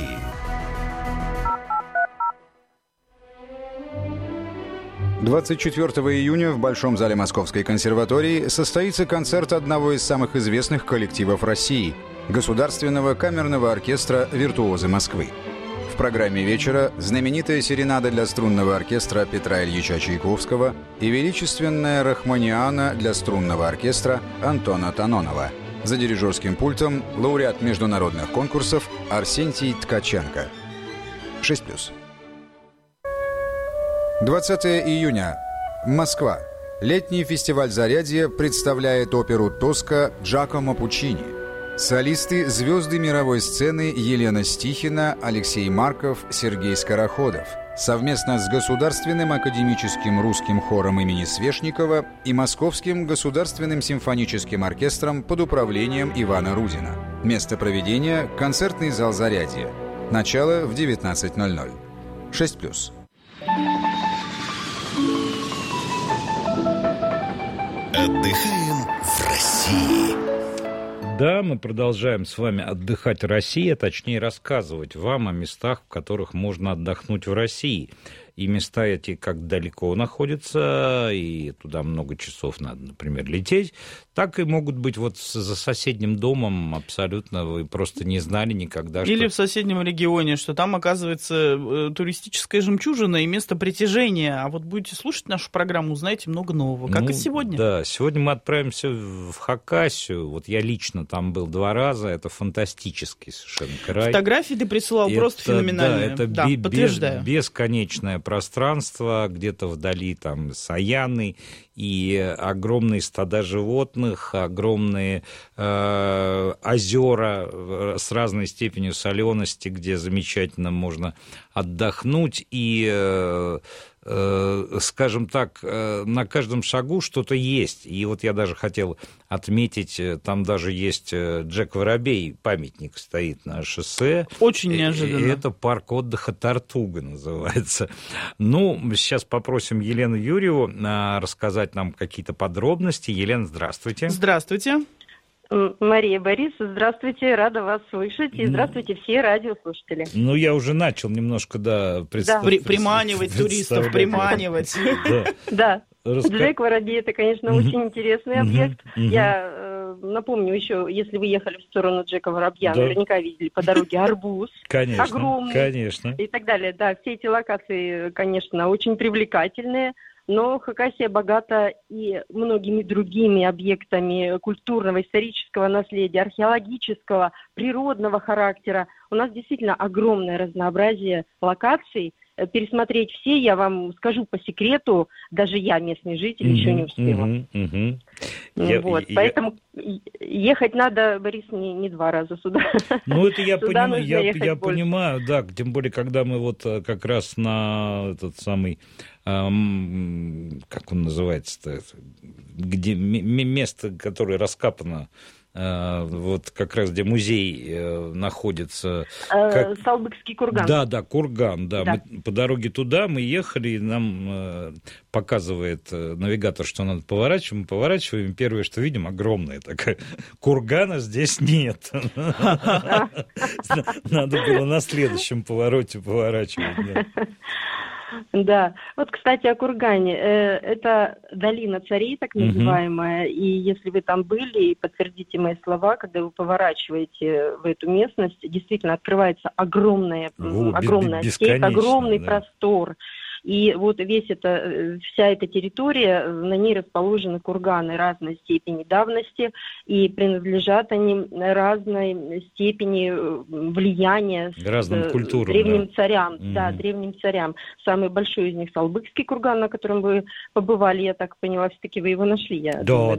– 24 июня в Большом зале Московской консерватории состоится концерт одного из самых известных коллективов России – Государственного камерного оркестра «Виртуозы Москвы». В программе вечера знаменитая серенада для струнного оркестра Петра Ильича Чайковского и величественная рахманиана для струнного оркестра Антона Танонова. За дирижерским пультом лауреат международных конкурсов Арсентий Ткаченко. 6+. 20 июня. Москва. Летний фестиваль «Зарядье» представляет оперу «Тоска» Джакомо Пуччини. Солисты – звезды мировой сцены Елена Стихина, Алексей Марков, Сергей Скороходов. Совместно с Государственным академическим русским хором имени Свешникова и Московским государственным симфоническим оркестром под управлением Ивана Рудина. Место проведения – концертный зал «Зарядье». Начало в 19:00. 6+. Отдыхаем в России. России. Да, мы продолжаем с вами отдыхать в России, а точнее рассказывать вам о местах, в которых можно отдохнуть в России. И места эти как далеко находятся, и туда много часов надо, например, лететь, так и могут быть вот за соседним домом абсолютно, вы просто не знали никогда. Или в соседнем регионе, что там, оказывается, туристическая жемчужина и место притяжения. А вот будете слушать нашу программу, узнаете много нового, как и сегодня. Да, сегодня мы отправимся в Хакасию. Вот я лично там был 2 раза, это фантастический совершенно край. Фотографии ты присылал просто феноменальные. Да, это подтверждаю. Бесконечное пространство, где-то вдали там Саяны, и огромные стада животных, огромные озера с разной степенью солености, где замечательно можно отдохнуть, и скажем так, на каждом шагу что-то есть. И вот я даже хотел отметить, там даже есть Джек Воробей, памятник стоит на шоссе. Очень неожиданно. И это парк отдыха Тартуга называется. Ну, сейчас попросим Елену Юрьеву рассказать нам какие-то подробности. Елена, здравствуйте. Здравствуйте. Мария Борисовна, здравствуйте, рада вас слышать, и здравствуйте все радиослушатели. Ну, я уже начал немножко, приманивать туристов, приманивать. Да, Джек Воробей, это, конечно, очень интересный объект. Я напомню еще, если вы ехали в сторону Джека Воробья, наверняка видели по дороге арбуз, огромный, конечно, и так далее. Да, все эти локации, конечно, очень привлекательные. Но Хакасия богата и многими другими объектами культурного, исторического наследия, археологического, природного характера. У нас действительно огромное разнообразие локаций. Пересмотреть все, я вам скажу по секрету, даже я, местный житель, еще не успела. Поэтому ехать надо, Борис, не 2 раза сюда. Ну, это я понимаю, да, тем более, когда мы вот как раз на этот самый, как он называется-то, где место, которое раскапано, вот как раз где музей находится. Салбыкский курган. Да, курган, да. Мы по дороге туда мы ехали, и нам показывает навигатор, что надо поворачивать, мы поворачиваем, первое, что видим, огромное такое. Кургана здесь нет. Надо было на следующем повороте поворачивать. Да, вот, кстати, о кургане. Это долина царей, так называемая, и если вы там были, и подтвердите мои слова, когда вы поворачиваете в эту местность, действительно открывается огромная степь, огромный простор. И вот вся эта территория, на ней расположены курганы разной степени давности, и принадлежат они разной степени влияния разным культурам, древним царям. Да, древним царям. Самый большой из них Салбыкский курган, на котором вы побывали, я так поняла, все-таки вы его нашли. Да.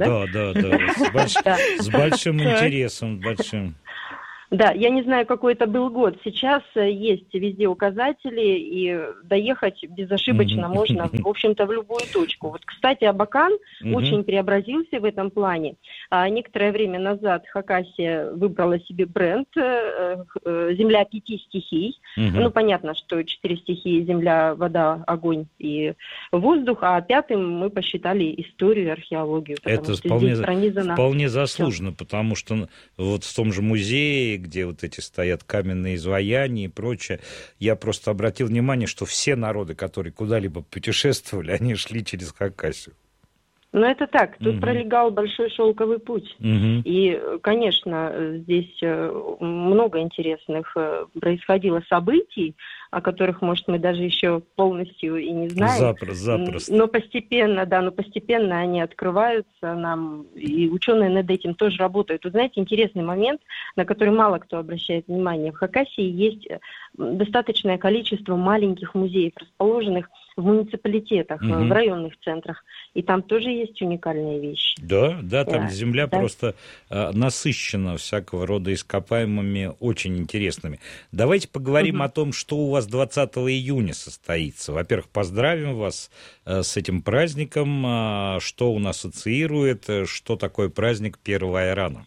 С большим интересом, большим. Да, я не знаю, какой это был год. Сейчас есть везде указатели, и доехать безошибочно можно, в общем-то, в любую точку. Вот, кстати, Абакан очень преобразился в этом плане. Некоторое время назад Хакасия выбрала себе бренд «Земля 5 стихий». Ну, понятно, что 4 стихии – земля, вода, огонь и воздух, а 5-м мы посчитали историю и археологию. Это вполне заслуженно, потому что вот в том же музее, где вот эти стоят каменные изваяния и прочее, я просто обратил внимание, что все народы, которые куда-либо путешествовали, они шли через Хакасию. Ну, это так. Тут пролегал большой шелковый путь. И, конечно, здесь много интересных происходило событий, о которых, может, мы даже еще полностью и не знаем. Запросто. Но постепенно они открываются нам, и ученые над этим тоже работают. Вы знаете, интересный момент, на который мало кто обращает внимание. В Хакасии есть достаточное количество маленьких музеев, расположенных в муниципалитетах, в районных центрах. И там тоже есть уникальные вещи. Да, там земля просто насыщена всякого рода ископаемыми, очень интересными. Давайте поговорим о том, что у вас 20 июня состоится. Во-первых, поздравим вас с этим праздником. Что он ассоциирует? Что такое праздник первого айрана?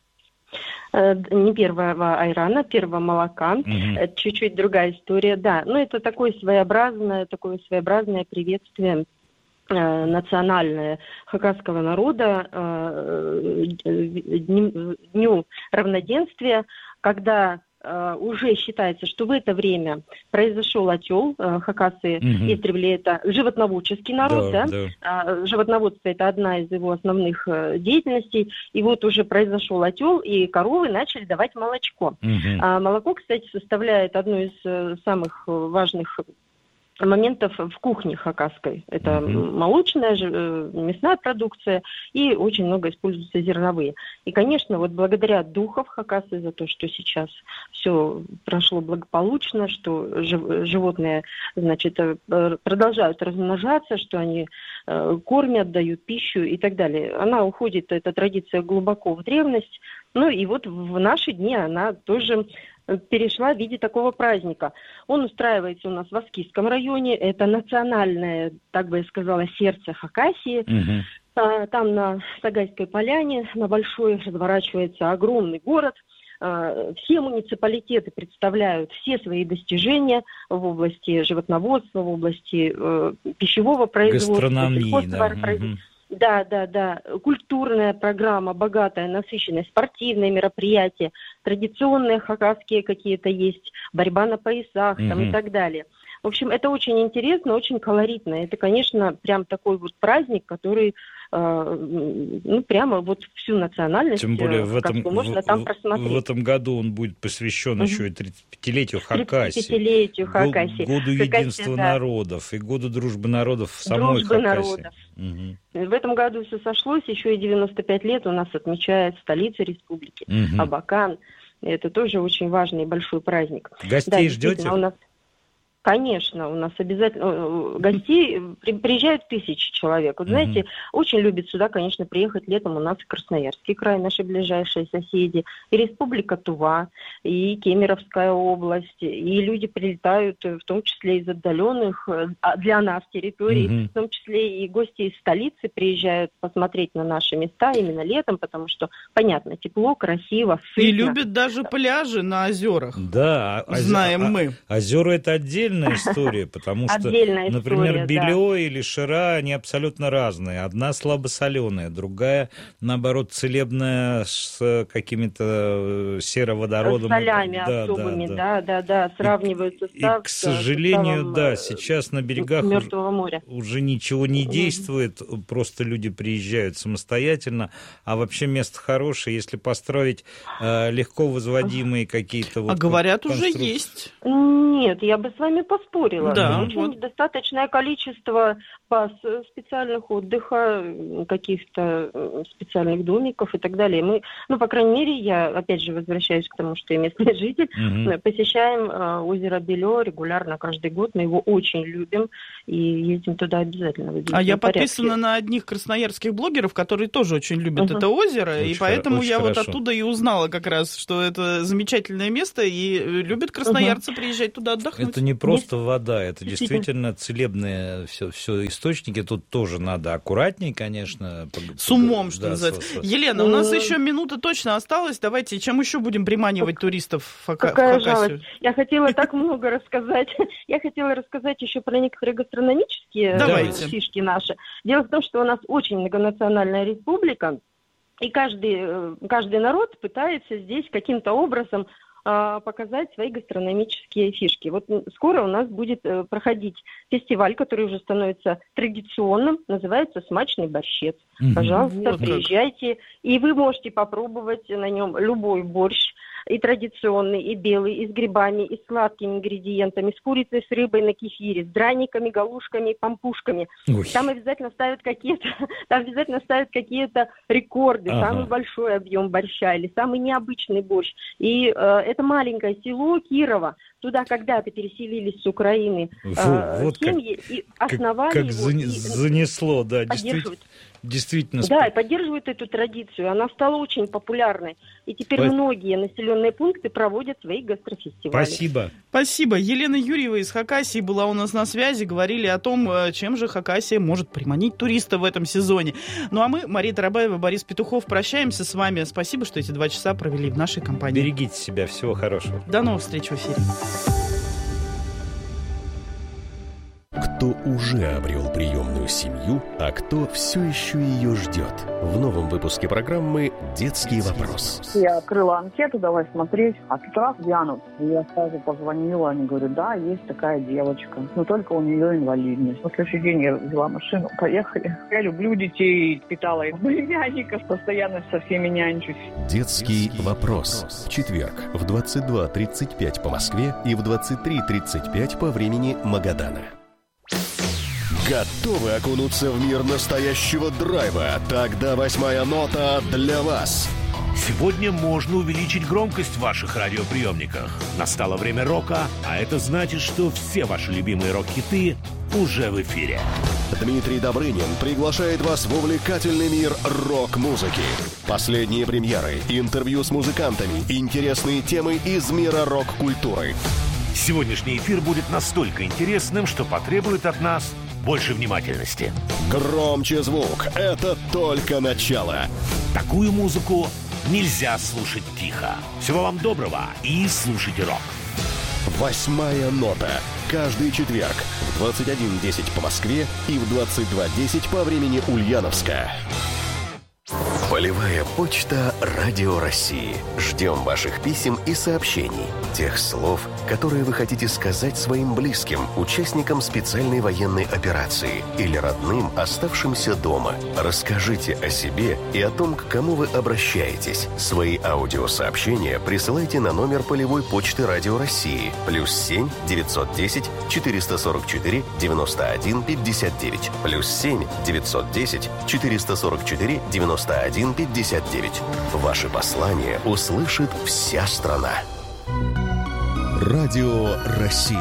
Не первого айрана, первого молока. Это чуть-чуть другая история, да. Но это такое своеобразное приветствие национальное хакасского народа Дню равноденствия, когда уже считается, что в это время произошел отел. Хакасы издревле это животноводческий народ, да? Животноводство это одна из его основных деятельностей. И вот уже произошел отел, и коровы начали давать молочко. Молоко, кстати, составляет одну из самых важных моментов в кухне хакасской. Это молочная, мясная продукция, и очень много используются зерновые. И, конечно, вот благодаря духов хакасы за то, что сейчас все прошло благополучно, что животные, значит, продолжают размножаться, что они кормят, дают пищу и так далее. Она уходит, эта традиция, глубоко в древность. Ну и вот в наши дни она тоже перешла в виде такого праздника. Он устраивается у нас в Аскизском районе. Это национальное, так бы я сказала, сердце Хакасии. Там на Сагайской поляне, на Большой, разворачивается огромный город. Все муниципалитеты представляют все свои достижения в области животноводства, в области пищевого производства, гастрономии, да. Культурная программа, богатая, насыщенная, спортивные мероприятия, традиционные хакасские какие-то есть, борьба на поясах там, и так далее. В общем, это очень интересно, очень колоритно. Это, конечно, прям такой вот праздник, который прямо вот всю национальность, тем более можно там просмотреть. В этом году он будет посвящен еще и 35-летию Хакасии. 35-летию Хакасии. Году единства народов и году дружбы народов в самой Хакасии. В этом году все сошлось, еще и 95 лет у нас отмечает столица республики, Абакан. Это тоже очень важный и большой праздник. Гостей ждете? Конечно, у нас обязательно гостей приезжают 1000 человек. Вот знаете, очень любят сюда, конечно, приехать летом у нас в Красноярский край, наши ближайшие соседи, и Республика Тува, и Кемеровская область, и люди прилетают, в том числе из отдаленных для нас территорий, в том числе и гости из столицы приезжают посмотреть на наши места именно летом, потому что, понятно, тепло, красиво, сытно. И любят даже пляжи на озерах. Да, знаем мы. Озера — это отдельная история, потому что, например, Белё или Шира, они абсолютно разные. Одна слабосоленая, другая, наоборот, целебная с какими-то сероводородом. С солями особыми, да. Сравнивают состав. И, к сожалению, сейчас на берегах Мертвого моря уже ничего не действует, просто люди приезжают самостоятельно, а вообще место хорошее, если построить легко возводимые какие-то вот говорят, уже есть. Нет, я бы с вами поспорила. Да, очень достаточное количество баз специальных отдыха, каких-то специальных домиков и так далее. Мы, по крайней мере, я опять же возвращаюсь к тому, что я местный житель, посещаем озеро Белё регулярно каждый год, мы его очень любим и ездим туда обязательно. Я подписана на одних красноярских блогеров, которые тоже очень любят это озеро, очень и поэтому я вот оттуда и узнала как раз, что это замечательное место, и любят красноярцы приезжать туда отдохнуть. Это не просто вода, это действительно целебные все источники. Тут тоже надо аккуратней, конечно. С умом, что называется. Елена, у нас еще минута точно осталась. Давайте, чем еще будем приманивать туристов в Хакасию? Жалость. Я хотела так много рассказать. Я хотела рассказать еще про некоторые гастрономические фишки наши. Дело в том, что у нас очень многонациональная республика, и каждый народ пытается здесь каким-то образом показать свои гастрономические фишки. Вот скоро у нас будет проходить фестиваль, который уже становится традиционным, называется «Смачный борщец». Пожалуйста, приезжайте, и вы можете попробовать на нем любой борщ, и традиционный, и белый, и с грибами, и с сладкими ингредиентами, с курицей, с рыбой на кефире, с драниками, галушками, пампушками. Там обязательно ставят какие-то рекорды, самый большой объем борща или самый необычный борщ. И это маленькое село Кирово. Туда когда-то переселились с Украины семьи, и основали как его. Занесло, да, действительно. Да, и поддерживают эту традицию. Она стала очень популярной. И теперь многие населенные пункты проводят свои гастрофестивали. Спасибо. Елена Юрьева из Хакасии была у нас на связи. Говорили о том, чем же Хакасия может приманить туристов в этом сезоне. Ну а мы, Мария Тарабаева, Борис Петухов, прощаемся с вами. Спасибо, что эти 2 часа провели в нашей компании. Берегите себя. Всего хорошего. До новых встреч в эфире. кто уже обрел приемную семью, а кто все еще ее ждет. В новом выпуске программы «Детский вопрос». Я открыла анкету, давай смотреть, а тут раз глянут. Я сразу позвонила, они говорят, да, есть такая девочка, но только у нее инвалидность. На следующий день я взяла машину, поехали. Я люблю детей, питала их племянников, постоянно со всеми нянчусь. «Детский вопрос». В четверг в 22:35 по Москве и в 23:35 по времени Магадана. Готовы окунуться в мир настоящего драйва? Тогда 8-я нота для вас. Сегодня можно увеличить громкость в ваших радиоприемниках. Настало время рока, а это значит, что все ваши любимые рок-хиты уже в эфире. Дмитрий Добрынин приглашает вас в увлекательный мир рок-музыки. Последние премьеры, интервью с музыкантами, интересные темы из мира рок-культуры. Сегодняшний эфир будет настолько интересным, что потребует от нас больше внимательности. Громче звук, это только начало. Такую музыку нельзя слушать тихо. Всего вам доброго и слушайте рок. 8-я нота. Каждый четверг в 21:10 по Москве и в 22:10 по времени Ульяновска. Полевая почта Радио России. Ждем ваших писем и сообщений. Тех слов, которые вы хотите сказать своим близким, участникам специальной военной операции или родным, оставшимся дома. Расскажите о себе и о том, к кому вы обращаетесь. Свои аудиосообщения присылайте на номер полевой почты Радио России +7 910 444 91 59 +7 910 444 91 59. Ваши послания услышит вся страна. Радио России.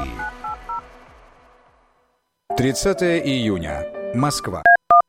30 июня. Москва.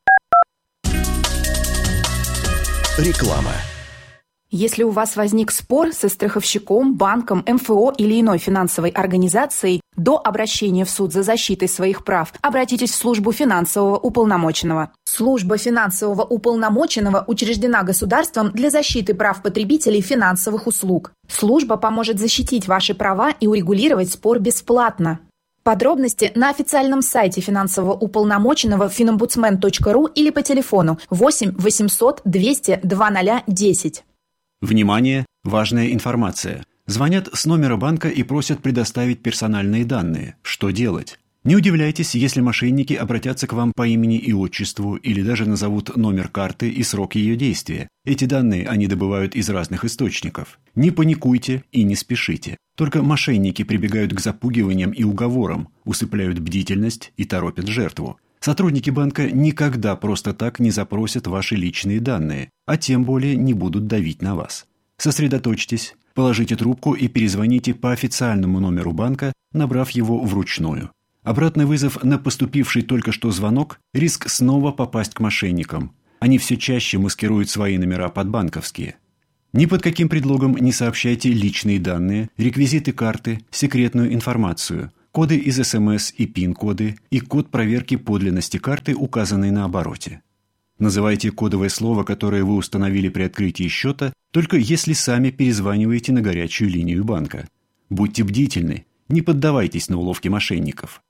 Реклама. Если у вас возник спор со страховщиком, банком, МФО или иной финансовой организацией, до обращения в суд за защитой своих прав обратитесь в службу финансового уполномоченного. Служба финансового уполномоченного учреждена государством для защиты прав потребителей финансовых услуг. Служба поможет защитить ваши права и урегулировать спор бесплатно. Подробности на официальном сайте финансового уполномоченного finombudsman.ru или по телефону 8 800 200 2010. Внимание! Важная информация. Звонят с номера банка и просят предоставить персональные данные. Что делать? Не удивляйтесь, если мошенники обратятся к вам по имени и отчеству или даже назовут номер карты и срок ее действия. Эти данные они добывают из разных источников. Не паникуйте и не спешите. Только мошенники прибегают к запугиваниям и уговорам, усыпляют бдительность и торопят жертву. Сотрудники банка никогда просто так не запросят ваши личные данные, а тем более не будут давить на вас. Сосредоточьтесь, положите трубку и перезвоните по официальному номеру банка, набрав его вручную. Обратный вызов на поступивший только что звонок – риск снова попасть к мошенникам. Они все чаще маскируют свои номера под банковские. Ни под каким предлогом не сообщайте личные данные, реквизиты карты, секретную информацию, коды из СМС и ПИН-коды и код проверки подлинности карты, указанный на обороте. Называйте кодовое слово, которое вы установили при открытии счета, только если сами перезваниваете на горячую линию банка. Будьте бдительны, не поддавайтесь на уловки мошенников.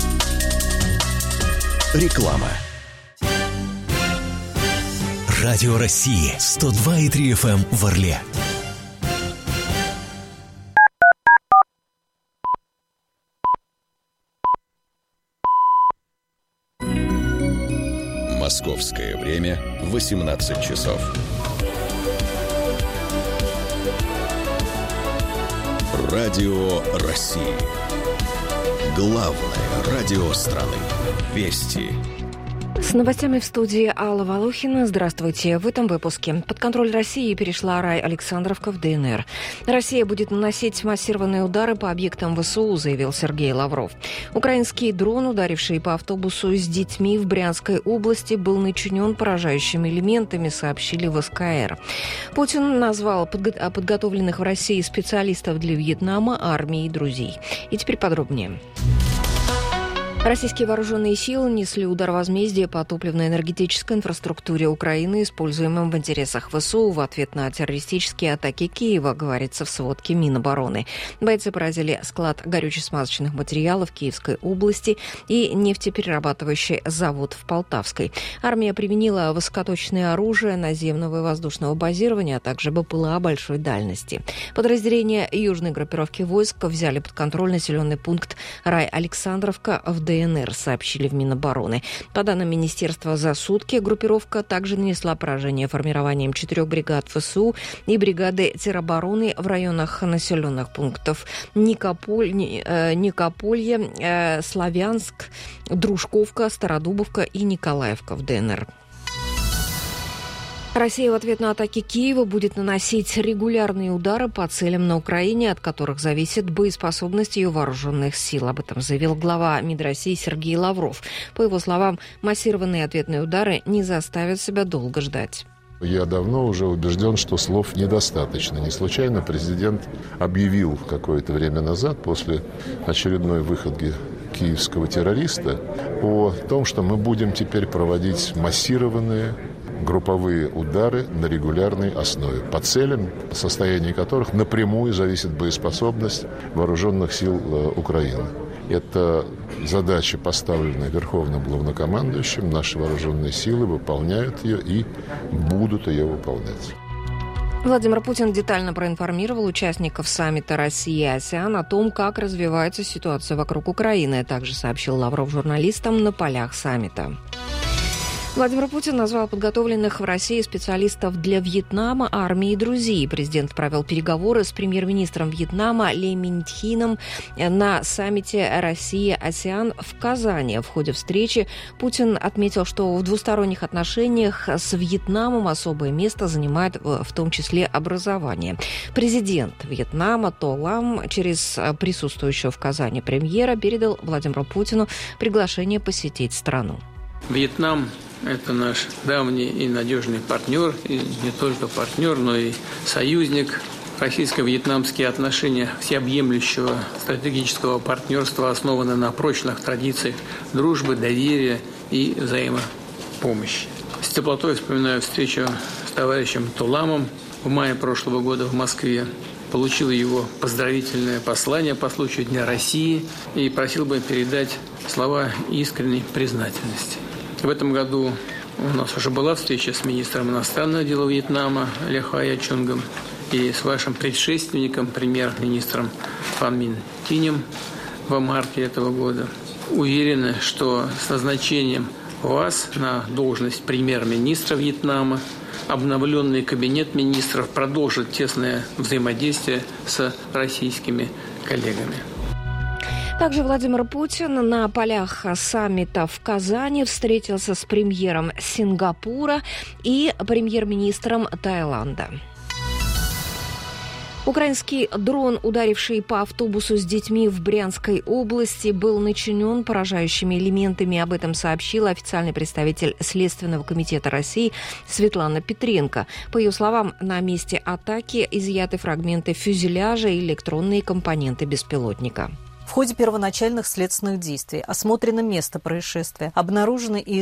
Реклама. Радио России 102,3 FM в Орле. Московское время 18 часов. Радио России. Главное радио страны. Вести. С новостями в студии Алла Волохина. Здравствуйте. В этом выпуске. Под контроль России перешла райалександровка в ДНР. Россия будет наносить массированные удары по объектам ВСУ, заявил Сергей Лавров. Украинский дрон, ударивший по автобусу с детьми в Брянской области, был начинен поражающими элементами, сообщили в СКР. Путин назвал подготовленных в России специалистов для Вьетнама армией друзей. И теперь подробнее. Российские вооруженные силы несли удар возмездия по топливно-энергетической инфраструктуре Украины, используемым в интересах ВСУ в ответ на террористические атаки Киева, говорится в сводке Минобороны. Бойцы поразили склад горюче-смазочных материалов Киевской области и нефтеперерабатывающий завод в Полтавской. Армия применила высокоточное оружие наземного и воздушного базирования, а также БПЛА большой дальности. Подразделения южной группировки войск взяли под контроль населенный пункт Рай-Александровка в ДНР, сообщили в Минобороны. По данным Министерства, за сутки группировка также нанесла поражение формированием 4 бригад ВСУ и бригады теробороны в районах населенных пунктов Никополье, Славянск, Дружковка, Стародубовка и Николаевка в ДНР. Россия в ответ на атаки Киева будет наносить регулярные удары по целям на Украине, от которых зависит боеспособность ее вооруженных сил. Об этом заявил глава МИД России Сергей Лавров. По его словам, массированные ответные удары не заставят себя долго ждать. Я давно уже убежден, что слов недостаточно. Не случайно президент объявил какое-то время назад, после очередной выходки киевского террориста, о том, что мы будем теперь проводить массированные групповые удары на регулярной основе, по целям, состояние которых напрямую зависит боеспособность вооруженных сил Украины. Это задача, поставленная Верховным Главнокомандующим. Наши вооруженные силы выполняют ее и будут ее выполнять. Владимир Путин детально проинформировал участников саммита России и АСЕАН о том, как развивается ситуация вокруг Украины. Также сообщил Лавров журналистам на полях саммита. Владимир Путин назвал подготовленных в России специалистов для Вьетнама армией друзей. Президент провел переговоры с премьер-министром Вьетнама Ле Минтхином на саммите Россия-АСЕАН в Казани. В ходе встречи Путин отметил, что в двусторонних отношениях с Вьетнамом особое место занимает в том числе образование. Президент Вьетнама То Лам через присутствующего в Казани премьера передал Владимиру Путину приглашение посетить страну. Вьетнам – это наш давний и надежный партнер, и не только партнер, но и союзник. Российско-вьетнамские отношения всеобъемлющего стратегического партнерства основаны на прочных традициях дружбы, доверия и взаимопомощи. С теплотой вспоминаю встречу с товарищем То Ламом в мае прошлого года в Москве. Получил его поздравительное послание по случаю Дня России и просил бы передать слова искренней признательности. В этом году у нас уже была встреча с министром иностранных дел Вьетнама Ле Хоя-Чунгом и с вашим предшественником, премьер-министром Фан Мин Тинем в марте этого года. Уверены, что с назначением вас на должность премьер-министра Вьетнама обновленный кабинет министров продолжит тесное взаимодействие с российскими коллегами. Также Владимир Путин на полях саммита в Казани встретился с премьером Сингапура и премьер-министром Таиланда. Украинский дрон, ударивший по автобусу с детьми в Брянской области, был начинен поражающими элементами. Об этом сообщила официальный представитель Следственного комитета России Светлана Петренко. По ее словам, на месте атаки изъяты фрагменты фюзеляжа и электронные компоненты беспилотника. В ходе первоначальных следственных действий осмотрено место происшествия. Обнаружены и